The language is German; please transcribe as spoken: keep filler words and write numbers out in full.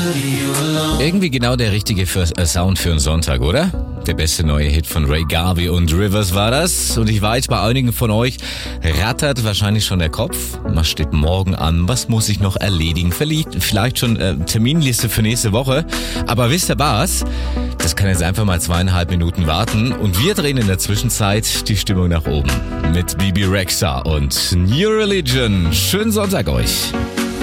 Irgendwie genau der richtige für, äh, Sound für einen Sonntag, oder? Der beste neue Hit von Ray Garvey und Rivers war das. Und ich weiß, bei einigen von euch rattert wahrscheinlich schon der Kopf. Was steht morgen an? Was muss ich noch erledigen? Vielleicht, vielleicht schon äh, Terminliste für nächste Woche. Aber wisst ihr was? Das kann jetzt einfach mal zweieinhalb Minuten warten. Und wir drehen in der Zwischenzeit die Stimmung nach oben. Mit Bebe Rexha und New Religion. Schönen Sonntag euch.